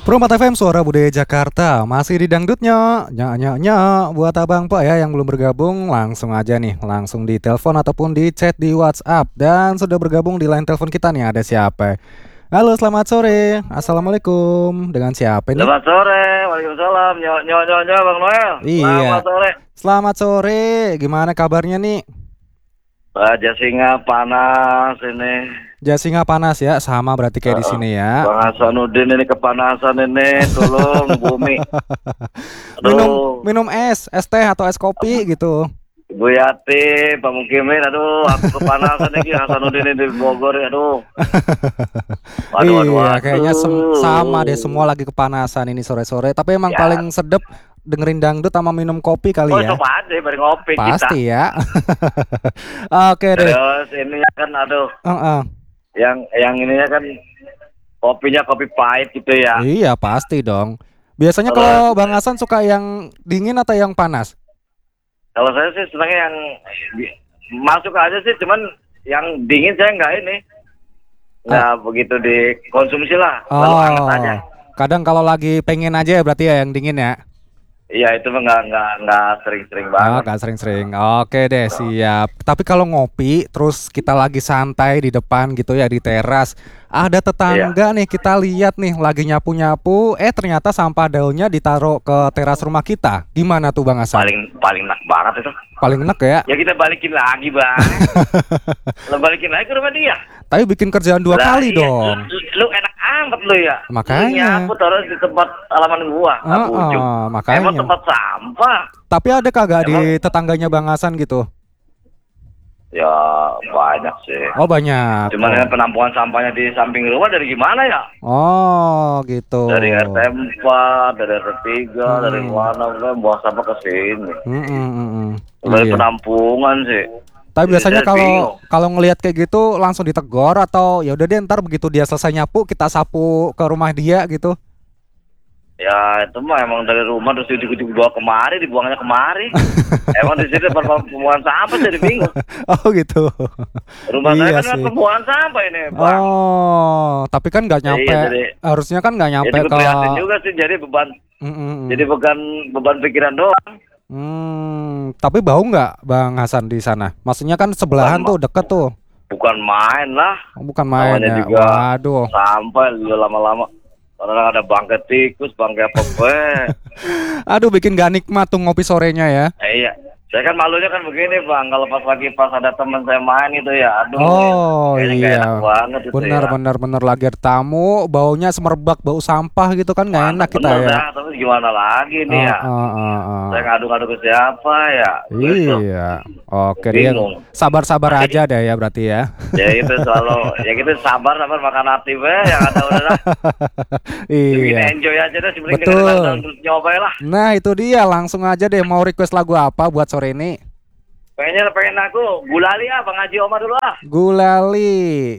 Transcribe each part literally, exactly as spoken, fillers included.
Perempat F M Suara Budaya Jakarta. Masih di dangdutnya. Nya nya nya buat abang pak ya yang belum bergabung, langsung aja nih, langsung di telepon ataupun di chat di WhatsApp. Dan sudah bergabung di line telepon kita nih, ada siapa? Halo, selamat sore. Assalamualaikum. Dengan siapa nih? Selamat sore, waalaikumsalam. Nyo nyo nyo nyo Bang Noel. Iya. Selamat sore. Selamat sore. Gimana kabarnya nih? Raja Singa panas ini. Jasinga panas ya, sama berarti kayak di sini ya. Bang Hasanuddin ini kepanasan ini, tolong bumi. Minum Aduh, minum es, es teh atau es kopi gitu. Bu Yati, Pak Mukimin, aduh, aku kepanasan nih Hasanuddin ini di Bogor, aduh. Aduh, aduh, Iya, aduh. kayaknya sem- sama deh, semua lagi kepanasan ini sore-sore. Tapi emang Ya. paling sedep dengerin dangdut sama minum kopi kali Oh, ya. coba aja bareng ngopi kita. Pasti ya. Oke deh. Terus ini kan, aduh, Heeh. yang yang ininya kan kopinya kopi pahit gitu ya. Iya, pasti dong. Biasanya Terus- kalau Bang Hasan suka yang dingin atau yang panas? Kalau saya sih senangnya yang di- masuk aja sih, cuman yang dingin saya nggak ini, nggak begitu dikonsumsi lah, lalu hangat aja. Kadang kalau lagi pengen aja ya berarti ya yang dingin ya. Iya itu mah nggak nggak nggak sering-sering Oh, banget. gak sering-sering. Oke deh, siap. Tapi kalau ngopi, terus kita lagi santai di depan gitu ya, di teras. Ada tetangga nih, kita lihat nih, lagi nyapu-nyapu. Eh ternyata sampah daunnya ditaruh ke teras rumah kita. Gimana tuh Bang Hasan? Paling paling enak banget itu. Paling enak ya? Ya kita balikin lagi bang. Lo balikin lagi ke rumah dia. Tapi bikin kerjaan dua Lah, kali iya, dong. Lu, lu enak amat lu ya. Makanya. Lu nyapu taruh di tempat halaman gua. Heeh, Aku ujung. makanya. Emang tempat sampah. Tapi ada kagak di Emang- tetangganya Bang Hasan gitu? Ya banyak sih. Oh banyak. Cuman yang penampungan sampahnya di samping rumah dari gimana ya? Oh gitu. Dari R T empat, dari R T tiga, Hmm. dari mana kan buang sampah ke sini. Mm, mm, mm, mm. Dari Iya. penampungan sih. Tapi biasanya Saya kalau bingung. kalau ngelihat kayak gitu langsung ditegor atau ya udah deh ntar begitu dia selesai nyapu kita sapu ke rumah dia gitu. Ya itu mah emang dari rumah terus ujung-ujung dibawa kemari, dibuangnya kemari. Emang di sini tempat pembuangan sampah jadi bingung. Oh gitu. Rumah Iya saya kan sih. pembuangan sampah ini, Bang. Oh, tapi kan nggak nyampe. Iya, jadi- Harusnya kan nggak nyampe Jadi ke. prihatin juga sih, jadi beban, Mm, mm, mm. jadi beban beban pikiran doang. Hmm, tapi bau nggak Bang Hasan di sana? Maksudnya kan sebelahan Bukan, tuh deket tuh. Bukan main lah, Oh, bukan main namanya ya. juga Waduh. sampah lu lama-lama. Kadang ada bangkai tikus, bangkai apa be. Aduh, bikin gak nikmat tuh ngopi sorenya ya. Eh, iya, saya kan malunya kan begini bang, kalau pas lagi pas ada teman saya main itu ya, aduh, Oh kayaknya nggak iya, enak banget itu benar ya. benar benar lagi ada tamu, baunya semerbak, bau sampah gitu kan nggak enak kita Bener ya. dah, tapi gimana lagi nih ya? Ah, ah, ah, ah. Saya ngadu-ngadu ke siapa ya? Gitu. Iya, oke dia Bingung. sabar-sabar aja deh ya berarti ya. Ya itu selalu, ya gitu sabar sabar makan hati be, yang ada udah lah. Bikin Iya. enjoy aja deh, sebelum Betul. dengerin terus nyobain lah. Nah itu dia, langsung aja deh mau request lagu apa buat sore ini? Pengennya pengen aku gulali ah, Bang Haji Omar dulu ah. Gulali,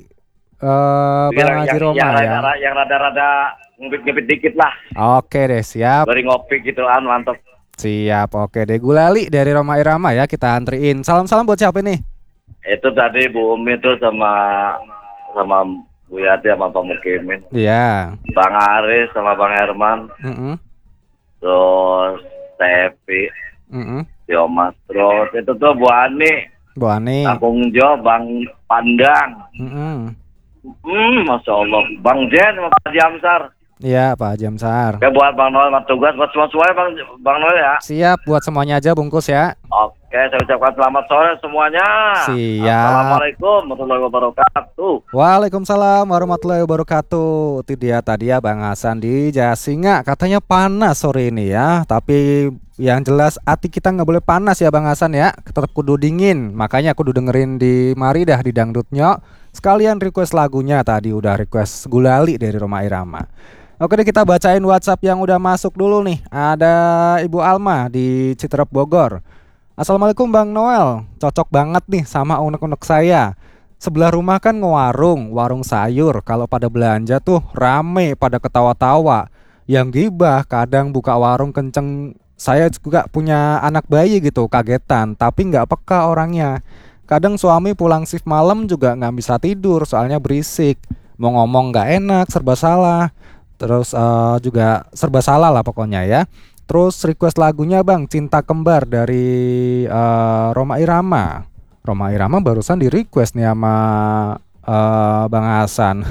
eh Bang Yang- Haji yang, Roma yang, ya. rada- yang rada-rada ngepit-ngepit dikit lah. Oke deh, siap. Dari ngopi gitu an, mantep. Siap, oke deh. Gulali dari Roma Irama ya, kita antriin. Salam-salam buat siapa nih? Itu tadi Bu Umi tuh sama sama Bu Yati sama Pak Mukimin, Iya. Bang Aris sama Bang Herman, Mm-mm. terus Tepi, Mm-mm. Tio Mas, terus itu tuh Bu Ani, Bu Ani. Kangkung Jo, Bang Pandang, Mm-mm. hmm, Masya Allah, Bang Jen sama Pak Jamsar. Iya, Pak Jamsar. Ya buat Bang Noel, Mas tugas buat semua-semuanya Bang, Bang Noel ya. Siap, buat semuanya aja bungkus ya. Oke, saya ucapkan selamat sore semuanya. Siap. Assalamualaikum warahmatullahi wabarakatuh. Waalaikumsalam warahmatullahi wabarakatuh. Itu dia tadi ya Bang Hasan di Jasinga. Katanya panas sore ini ya. Tapi yang jelas hati kita nggak boleh panas ya Bang Hasan ya. Tetap kudu dingin. Makanya kudu dengerin di mari dah di dangdutnya. Sekalian request lagunya tadi udah request Gulali dari Roma Irama. Oke deh kita bacain WhatsApp yang udah masuk dulu nih. Ada Ibu Alma di Citerep Bogor. Assalamualaikum Bang Noel. Cocok banget nih sama unek-unek saya. Sebelah rumah kan ngewarung, warung sayur. Kalau pada belanja tuh rame pada ketawa-tawa. Yang gibah kadang buka warung kenceng. Saya juga punya anak bayi gitu, kagetan. Tapi nggak peka orangnya. Kadang suami pulang shift malam juga nggak bisa tidur soalnya berisik. Mau ngomong nggak enak, serba salah. Terus eh, juga serba salah lah pokoknya ya. Terus request lagunya Bang, Cinta Kembar dari eh, Rhoma Irama. Rhoma Irama barusan di request nih sama eh, Bang Hasan.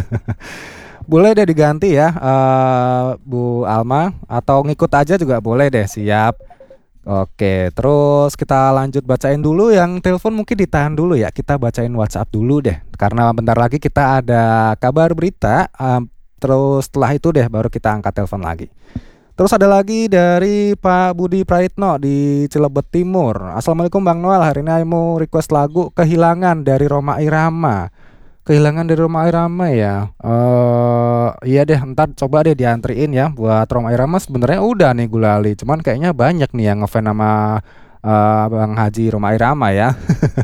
Boleh deh diganti ya eh, Bu Alma, atau ngikut aja juga boleh deh, siap. Oke, terus kita lanjut bacain dulu yang telepon, mungkin ditahan dulu ya. Kita bacain WhatsApp dulu deh, karena bentar lagi kita ada kabar berita. em, terus setelah itu deh baru kita angkat telepon lagi. Terus ada lagi dari Pak Budi Praitno di Cilebet Timur. Assalamualaikum Bang Noel, hari ini mau request lagu Kehilangan dari Rhoma Irama. Kehilangan dari Rhoma Irama ya. Eh iya deh, ntar coba deh diantriin ya buat Rhoma Irama. Sebenarnya udah nih Gulali, cuman kayaknya banyak nih yang ngefans sama eh, Bang Haji Rhoma Irama ya.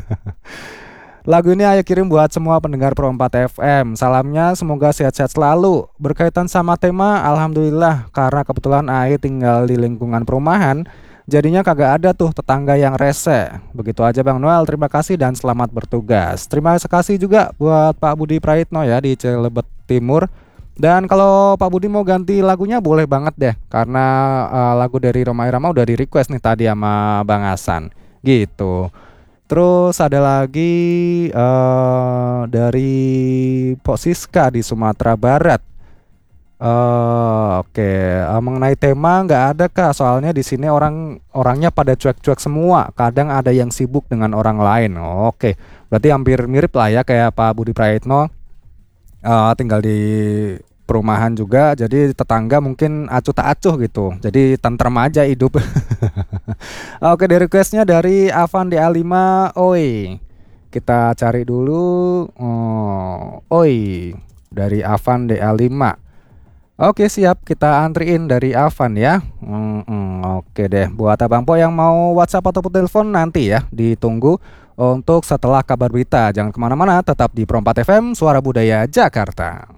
Lagu ini ayo kirim buat semua pendengar Pro empat F M. Salamnya semoga sehat-sehat selalu. Berkaitan sama tema, alhamdulillah karena kebetulan Ae tinggal di lingkungan perumahan, jadinya kagak ada tuh tetangga yang rese. Begitu aja Bang Noel, terima kasih dan selamat bertugas. Terima kasih juga buat Pak Budi Praitno ya di Cilebet Timur. Dan kalau Pak Budi mau ganti lagunya boleh banget deh, karena uh, lagu dari Rhoma Irama udah di request nih tadi sama Bang Hasan gitu. Terus ada lagi uh, dari Pok Siska di Sumatera Barat. Eh, oke, Eh, mengenai tema nggak ada Kak, soalnya di sini orang orangnya pada cuek-cuek semua. Kadang ada yang sibuk dengan orang lain. Oke, berarti hampir mirip lah ya kayak Pak Budi Praitno. Eh, tinggal di perumahan juga, jadi tetangga mungkin acuh tak acuh gitu. Jadi tentrem aja hidup. Oke, dari requestnya dari Avan D A lima Oi. Kita cari dulu. Oh, Oi dari Avan D A lima. Oke siap, kita antriin dari Avan ya. Hmm, hmm, oke deh, buat Abang Po yang mau WhatsApp ataupun telepon nanti ya, ditunggu untuk setelah kabar berita. Jangan kemana-mana, tetap di Pro empat F M, Suara Budaya Jakarta.